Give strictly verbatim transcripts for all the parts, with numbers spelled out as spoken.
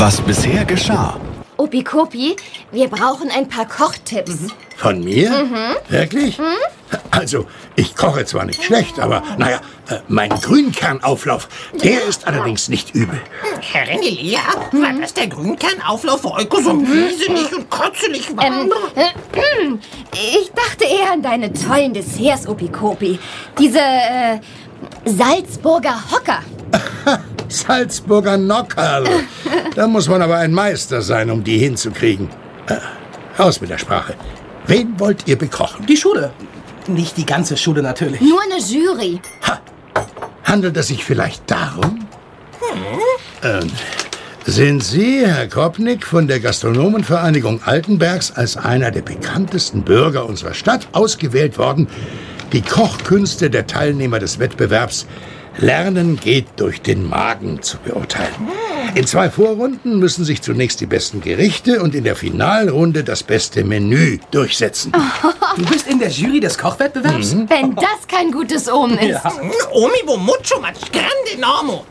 Was bisher geschah. Opikopi, wir brauchen ein paar Kochtipps. Mhm. Von mir? Mhm. Wirklich? Mhm. Also, ich koche zwar nicht schlecht, aber naja, äh, mein Grünkernauflauf, der ist allerdings nicht übel. Herrin Elia, war das der Grünkernauflauf für euch so wieselig und kotzelig war? Ähm, äh, ich dachte eher an deine tollen Desserts, Opikopi. Diese äh, Salzburger Hocker. Salzburger Nockerl. Da muss man aber ein Meister sein, um die hinzukriegen. Äh, raus mit der Sprache. Wen wollt ihr bekochen? Die Schule. Nicht die ganze Schule natürlich. Nur eine Jury. Ha. Handelt es sich vielleicht darum? Hm? Ähm, sind Sie, Herr Kopnick, von der Gastronomenvereinigung Altenbergs als einer der bekanntesten Bürger unserer Stadt ausgewählt worden, die Kochkünste der Teilnehmer des Wettbewerbs Lernen geht durch den Magen zu beurteilen? In zwei Vorrunden müssen sich zunächst die besten Gerichte und in der Finalrunde das beste Menü durchsetzen. Du bist in der Jury des Kochwettbewerbs? Mhm. Wenn das kein gutes Omen ist. Ja. Omi wo mucho más grande normo.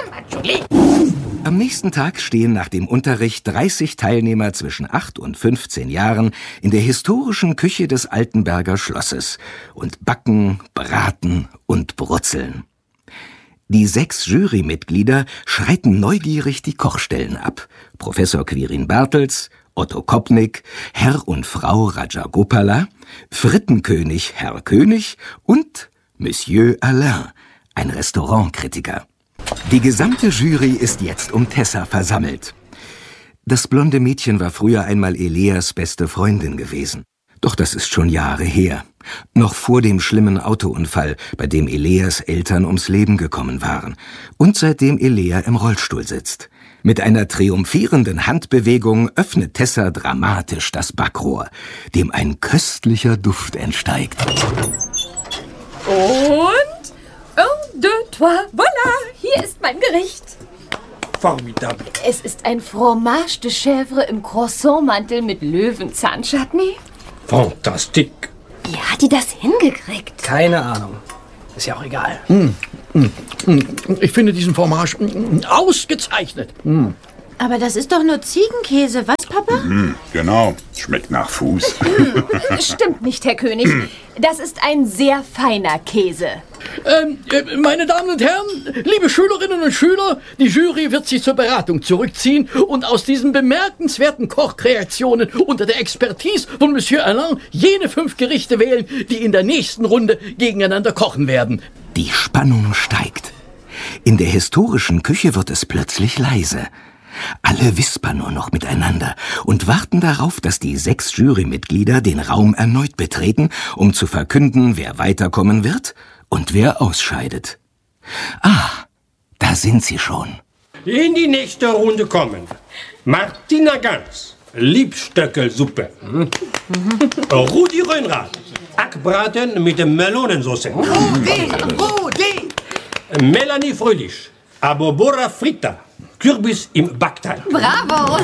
Am nächsten Tag stehen nach dem Unterricht dreißig Teilnehmer zwischen acht und fünfzehn Jahren in der historischen Küche des Altenberger Schlosses und backen, braten und brutzeln. Die sechs Jurymitglieder schreiten neugierig die Kochstellen ab. Professor Quirin Bartels, Otto Kopnick, Herr und Frau Rajagopala, Frittenkönig Herr König und Monsieur Alain, ein Restaurantkritiker. Die gesamte Jury ist jetzt um Tessa versammelt. Das blonde Mädchen war früher einmal Eleas beste Freundin gewesen. Doch das ist schon Jahre her. Noch vor dem schlimmen Autounfall, bei dem Eleas Eltern ums Leben gekommen waren. Und seitdem Elea im Rollstuhl sitzt. Mit einer triumphierenden Handbewegung öffnet Tessa dramatisch das Backrohr, dem ein köstlicher Duft entsteigt. Und? Un, deux, trois, voilà! Hier ist mein Gericht. Formidable. Es ist ein Fromage de Chèvre im Croissantmantel mit Löwenzahn-Chutney. Fantastique. Wie hat die das hingekriegt? Keine Ahnung. Ist ja auch egal. Mm, mm, mm. Ich finde diesen Fromage mm, ausgezeichnet. Mm. Aber das ist doch nur Ziegenkäse, was, Papa? Mm, genau, schmeckt nach Fuß. Stimmt nicht, Herr König. Das ist ein sehr feiner Käse. Ähm, äh, meine Damen und Herren, liebe Schülerinnen und Schüler, die Jury wird sich zur Beratung zurückziehen und aus diesen bemerkenswerten Kochkreationen unter der Expertise von Monsieur Alain jene fünf Gerichte wählen, die in der nächsten Runde gegeneinander kochen werden. Die Spannung steigt. In der historischen Küche wird es plötzlich leise. Alle wispern nur noch miteinander und warten darauf, dass die sechs Jurymitglieder den Raum erneut betreten, um zu verkünden, wer weiterkommen wird und wer ausscheidet. Ah, da sind sie schon. In die nächste Runde kommen Martina Ganz, Liebstöckelsuppe. Mhm. Rudi Röhnrath, Hackbraten mit Melonensauce. Rudi, Rudi! Melanie Fröhlich, Abobora Fritta. Kürbis im Backteig. Bravo!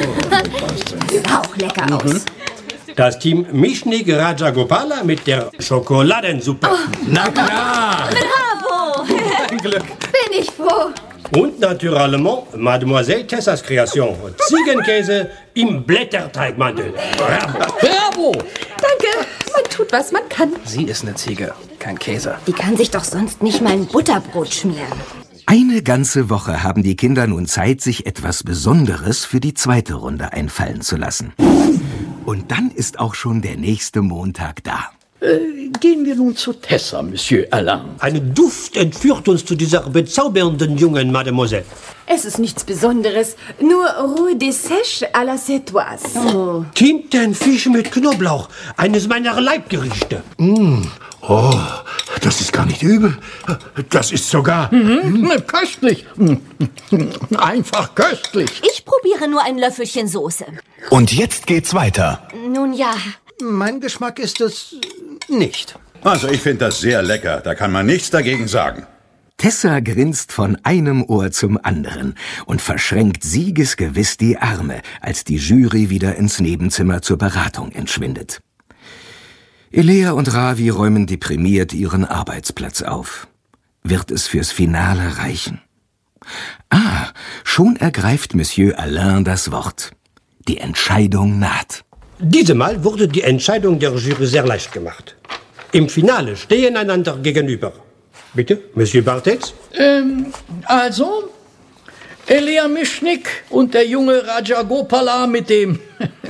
Sah auch lecker aus. Mhm. Das Team Mischnik Rajagopala mit der Schokoladensuppe. Oh. Na klar! Bravo! Ein Glück. Bin ich froh. Und naturellement Mademoiselle Tessas Kreation. Ziegenkäse im Blätterteigmantel. Bravo! Bravo! Danke. Man tut, was man kann. Sie ist eine Ziege, kein Käse. Die kann sich doch sonst nicht mal ein Butterbrot schmieren. Eine ganze Woche haben die Kinder nun Zeit, sich etwas Besonderes für die zweite Runde einfallen zu lassen. Und dann ist auch schon der nächste Montag da. Äh, gehen wir nun zu Tessa, Monsieur Alain. Ein Duft entführt uns zu dieser bezaubernden jungen Mademoiselle. Es ist nichts Besonderes, nur Roux de Sèche à la Sétoise. Oh. Tintenfisch mit Knoblauch, eines meiner Leibgerichte. Mm. Oh, das ist gar nicht übel. Das ist sogar... Mhm. Mm. Köstlich. Einfach köstlich. Ich probiere nur ein Löffelchen Soße. Und jetzt geht's weiter. Nun ja. Mein Geschmack ist es nicht. Also ich finde das sehr lecker. Da kann man nichts dagegen sagen. Tessa grinst von einem Ohr zum anderen und verschränkt siegesgewiss die Arme, als die Jury wieder ins Nebenzimmer zur Beratung entschwindet. Elea und Ravi räumen deprimiert ihren Arbeitsplatz auf. Wird es fürs Finale reichen? Ah, schon ergreift Monsieur Alain das Wort. Die Entscheidung naht. Diesmal wurde die Entscheidung der Jury sehr leicht gemacht. Im Finale stehen einander gegenüber. Bitte, Monsieur Bartels? Ähm, also, Elia Mischnik und der junge Rajagopala mit dem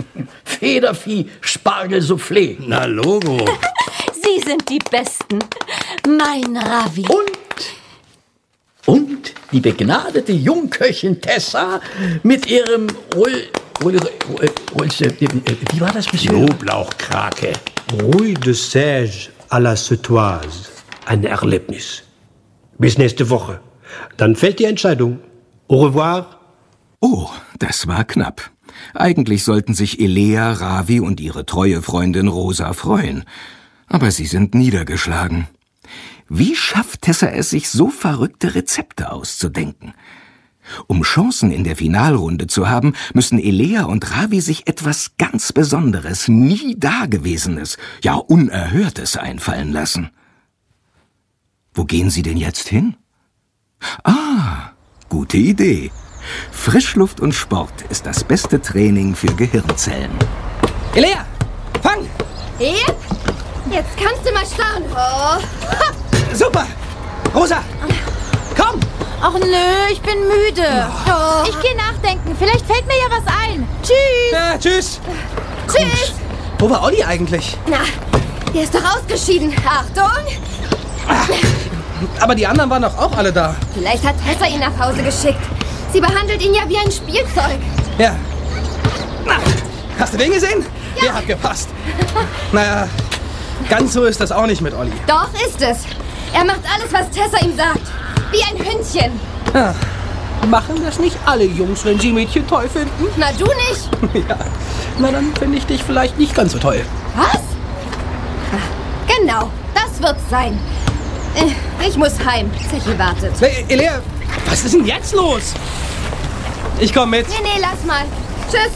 Federvieh-Spargel-Soufflé. Na, Logo. Sie sind die Besten. Mein Ravi. Und, und die begnadete Jungköchin Tessa mit ihrem Roll... Roll, Roll, Roll, wie war das, Monsieur? Knoblauchkrake. Rouille de Sège à la Sautoise. Ein Erlebnis. Bis nächste Woche. Dann fällt die Entscheidung. Au revoir. Oh, das war knapp. Eigentlich sollten sich Elea, Ravi und ihre treue Freundin Rosa freuen. Aber sie sind niedergeschlagen. Wie schafft Tessa es, sich so verrückte Rezepte auszudenken? Um Chancen in der Finalrunde zu haben, müssen Elea und Ravi sich etwas ganz Besonderes, nie Dagewesenes, ja Unerhörtes einfallen lassen. Wo gehen sie denn jetzt hin? Ah, gute Idee. Frischluft und Sport ist das beste Training für Gehirnzellen. Elea, fang! Yep. Jetzt kannst du mal starren. Oh. Super! Rosa, komm! Ach nö, ich bin müde. Oh. Ich gehe nachdenken. Vielleicht fällt mir ja was ein. Tschüss. Ja, tschüss. Tschüss. Wo war Olli eigentlich? Na, der ist doch ausgeschieden. Achtung. Ach, aber die anderen waren doch auch alle da. Vielleicht hat Tessa ihn nach Hause geschickt. Sie behandelt ihn ja wie ein Spielzeug. Ja. Na, hast du den gesehen? Ja. Der hat gepasst. Naja, ganz so ist das auch nicht mit Olli. Doch ist es. Er macht alles, was Tessa ihm sagt. Wie ein Hündchen. Ja. Machen das nicht alle Jungs, wenn sie Mädchen toll finden? Na, du nicht. Ja. Na, dann finde ich dich vielleicht nicht ganz so toll. Was? Ach, genau, das wird's sein. Ich muss heim. Zechi wartet. Hey, Elea, was ist denn jetzt los? Ich komm mit. Nee, nee, lass mal. Tschüss.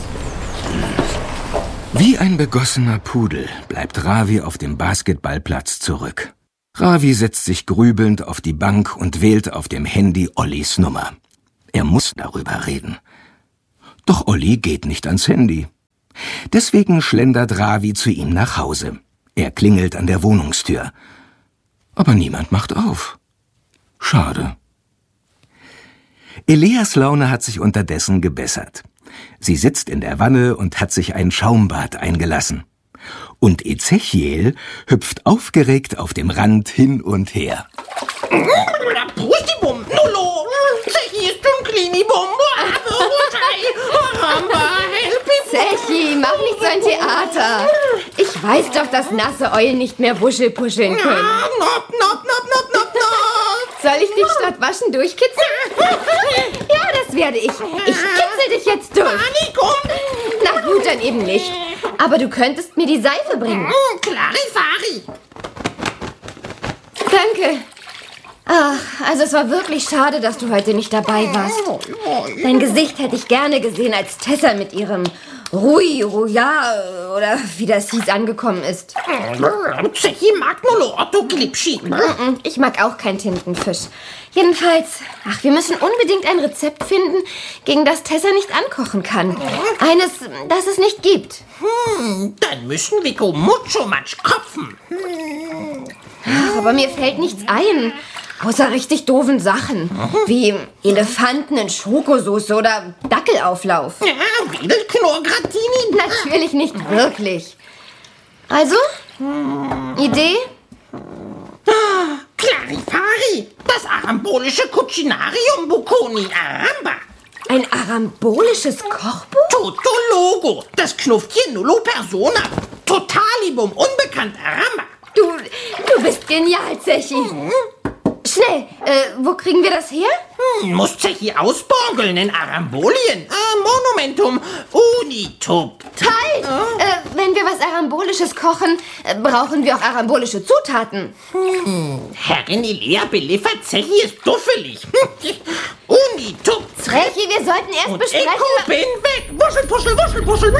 Wie ein begossener Pudel bleibt Ravi auf dem Basketballplatz zurück. Ravi setzt sich grübelnd auf die Bank und wählt auf dem Handy Ollis Nummer. Er muss darüber reden. Doch Olli geht nicht ans Handy. Deswegen schlendert Ravi zu ihm nach Hause. Er klingelt an der Wohnungstür. Aber niemand macht auf. Schade. Eleas Laune hat sich unterdessen gebessert. Sie sitzt in der Wanne und hat sich ein Schaumbad eingelassen. Und Ezechiel hüpft aufgeregt auf dem Rand hin und her. Pustibum, Nullo, Zechi ist ein Klinibum. Zechi, mach nicht so ein Theater. Ich weiß doch, dass nasse Eulen nicht mehr wuschelpuscheln können. Nop, nop, nop, nop, nop, nop. Soll ich dich statt waschen durchkitzeln? Ja, das werde ich. Ich kitzel dich jetzt durch. Panikum. Na gut, dann eben nicht. Aber du könntest mir die Seife bringen. Clarifari. Danke. Ach, also es war wirklich schade, dass du heute nicht dabei warst. Dein Gesicht hätte ich gerne gesehen, als Tessa mit ihrem Rui, Ruja oder wie das hieß, angekommen ist. Zechi mag nur Otto Glipschi. Ich mag auch keinen Tintenfisch. Jedenfalls, ach, wir müssen unbedingt ein Rezept finden, gegen das Tessa nicht ankochen kann. Eines, das es nicht gibt. Hm, dann müssen wir mucho matsch kopfen. Hm. Ach, aber mir fällt nichts ein. Außer richtig doofen Sachen. Wie Elefanten in Schokosoße oder Dackelauflauf. Ja, Wedelknorr-Gratini. Natürlich nicht wirklich. Also, Idee? Ah, Clarifari. Das arambolische Cucinarium Bocconi Aramba. Ein arambolisches Kochbuch? Totologo. Das Knuffchen nullo persona. Totalibum unbekannt Aramba. Du, du bist genial, Zechi. Mhm. Schnell, äh, wo kriegen wir das her? Hm, muss Zechi ausborgeln in Arambolien. Äh, Monumentum Unitup. Halt! Oh. Äh, wenn wir was Arambolisches kochen, äh, brauchen wir auch arambolische Zutaten. Hm. Herrin Elea beliefert, Zechi ist duffelig. Unitup. Zechi, wir sollten erst Und besprechen... Ich bin weg. Wuschel, puschel, wuschel, puschel.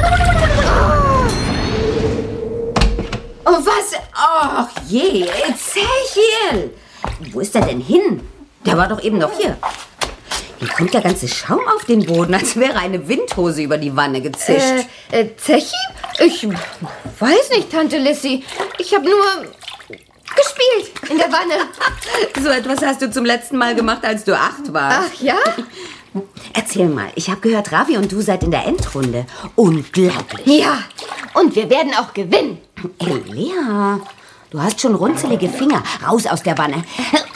Oh, was? Ach je, Ezechiel. Wo ist er denn hin? Der war doch eben noch hier. Mir kommt der ganze Schaum auf den Boden, als wäre eine Windhose über die Wanne gezischt. Äh, äh Zechi? Ich weiß nicht, Tante Lissy. Ich habe nur gespielt in der Wanne. So etwas hast du zum letzten Mal gemacht, als du acht warst. Ach ja? Erzähl mal, ich habe gehört, Ravi und du seid in der Endrunde. Unglaublich. Ja, und wir werden auch gewinnen. Elea, du hast schon runzelige Finger. Raus aus der Wanne.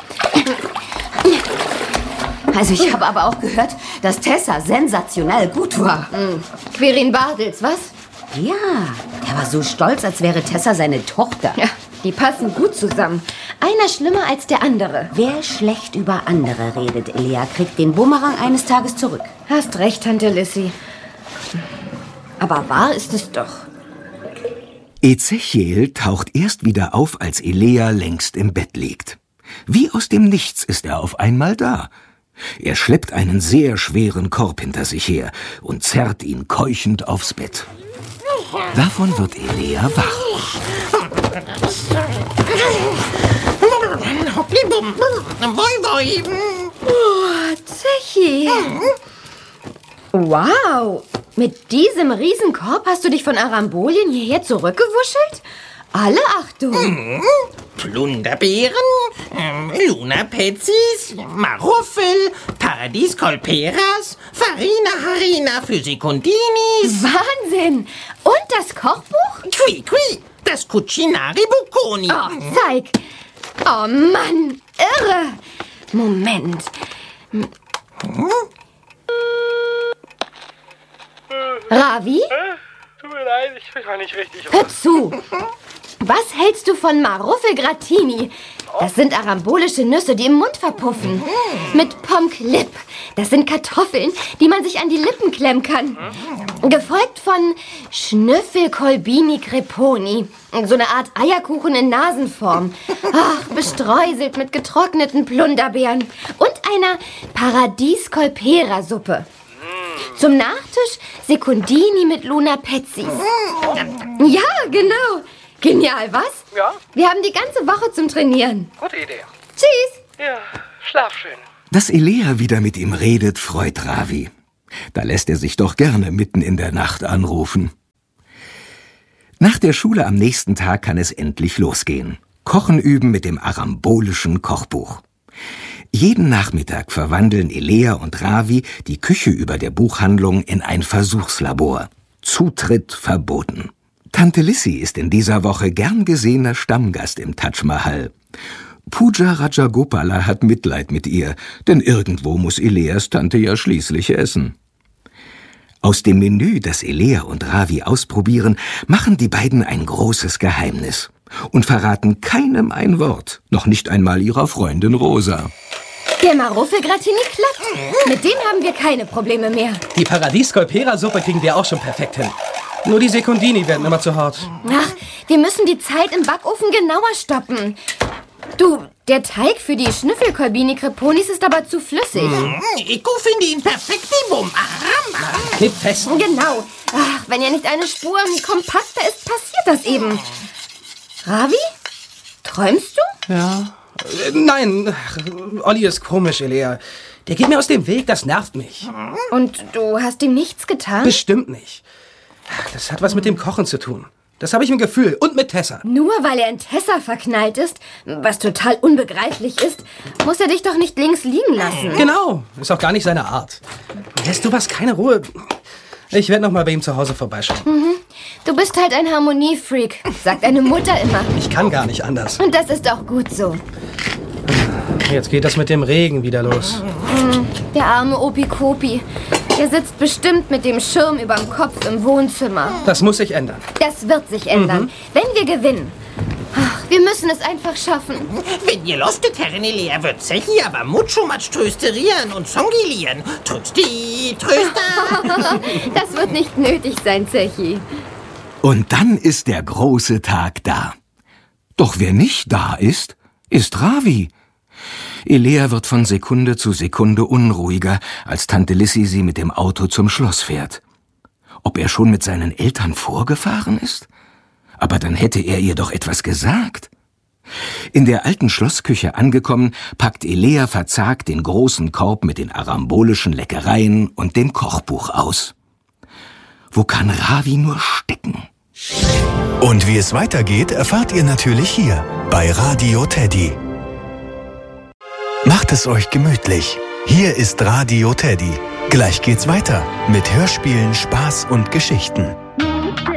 Also ich habe aber auch gehört, dass Tessa sensationell gut war. Mhm. Quirin Bartels, was? Ja, der war so stolz, als wäre Tessa seine Tochter. Ja, die passen gut zusammen. Einer schlimmer als der andere. Wer schlecht über andere redet, Elea, kriegt den Bumerang eines Tages zurück. Hast recht, Tante Lissy. Aber wahr ist es doch. Ezechiel taucht erst wieder auf, als Elea längst im Bett liegt. Wie aus dem Nichts ist er auf einmal da. Er schleppt einen sehr schweren Korb hinter sich her und zerrt ihn keuchend aufs Bett. Davon wird Elea wach. Hopplibum, woi woi. Oh, Zechi. Wow, mit diesem Riesenkorb hast du dich von Arambolien hierher zurückgewuschelt? Alle Achtung. Mhm. Plunderbeeren, ähm, Luna-Petzis, Maruffel, Paradies-Kolperas, Farina Harina für Sekundinis. Wahnsinn! Und das Kochbuch? Qui, qui, das Cucinari Bocconi. Oh, zeig. Oh Mann, irre. Moment. Hm? Ravi? Äh, tut mir leid, ich bin gar nicht richtig. Hör zu. Was hältst du von Maruffel Grattini? Das sind arambolische Nüsse, die im Mund verpuffen. Mit Pommes-Clip. Das sind Kartoffeln, die man sich an die Lippen klemmen kann. Gefolgt von Schnüffelkolbini Creponi. So eine Art Eierkuchen in Nasenform. Ach, bestreuselt mit getrockneten Plunderbeeren. Und einer Paradies-Kolpera-Suppe. Zum Nachtisch Secundini mit Luna-Petzis. Ja, genau. Genial, was? Ja? Wir haben die ganze Woche zum Trainieren. Gute Idee. Tschüss. Ja, schlaf schön. Dass Elea wieder mit ihm redet, freut Ravi. Da lässt er sich doch gerne mitten in der Nacht anrufen. Nach der Schule am nächsten Tag kann es endlich losgehen. Kochen üben mit dem arambolischen Kochbuch. Jeden Nachmittag verwandeln Elea und Ravi die Küche über der Buchhandlung in ein Versuchslabor. Zutritt verboten. Tante Lissy ist in dieser Woche gern gesehener Stammgast im Taj Mahal. Pooja Rajagopala hat Mitleid mit ihr, denn irgendwo muss Eleas Tante ja schließlich essen. Aus dem Menü, das Elea und Ravi ausprobieren, machen die beiden ein großes Geheimnis und verraten keinem ein Wort, noch nicht einmal ihrer Freundin Rosa. Der Maruffel-Grattini klappt. Mit dem haben wir keine Probleme mehr. Die Paradies-Kolpera-Suppe kriegen wir auch schon perfekt hin. Nur die Secundini werden immer zu hart. Ach, wir müssen die Zeit im Backofen genauer stoppen. Du, der Teig für die Schnüffelkolbini Creponis ist aber zu flüssig. Mm, ich finde ihn perfekt, die Bum. Knipp fest. Genau. Ach, wenn ja nicht eine Spur kompakter ist, passiert das eben. Ravi? Träumst du? Ja. Äh, nein, Olli ist komisch, Elea. Der geht mir aus dem Weg, das nervt mich. Und du hast ihm nichts getan? Bestimmt nicht. Das hat was mit dem Kochen zu tun. Das habe ich im Gefühl. Und mit Tessa. Nur weil er in Tessa verknallt ist, was total unbegreiflich ist, muss er dich doch nicht links liegen lassen. Genau. Ist auch gar nicht seine Art. Lässt du was? Keine Ruhe. Ich werde noch mal bei ihm zu Hause vorbeischauen. Mhm. Du bist halt ein Harmoniefreak, sagt deine Mutter immer. Ich kann gar nicht anders. Und das ist auch gut so. Jetzt geht das mit dem Regen wieder los. Der arme Opi-Kopi. Der sitzt bestimmt mit dem Schirm überm Kopf im Wohnzimmer. Das muss sich ändern. Das wird sich ändern, mhm. wenn wir gewinnen. Ach, wir müssen es einfach schaffen. Wenn ihr lostet, Herrin Elea, wird Zechi aber mutschumatsch trösterieren und zongilieren. Trösti, Tröster. Das wird nicht nötig sein, Zechi. Und dann ist der große Tag da. Doch wer nicht da ist, ist Ravi. Elea wird von Sekunde zu Sekunde unruhiger, als Tante Lissy sie mit dem Auto zum Schloss fährt. Ob er schon mit seinen Eltern vorgefahren ist? Aber dann hätte er ihr doch etwas gesagt. In der alten Schlossküche angekommen, packt Elea verzagt den großen Korb mit den arambolischen Leckereien und dem Kochbuch aus. Wo kann Ravi nur stecken? Und wie es weitergeht, erfahrt ihr natürlich hier bei Radio Teddy. Macht es euch gemütlich. Hier ist Radio Teddy. Gleich geht's weiter mit Hörspielen, Spaß und Geschichten.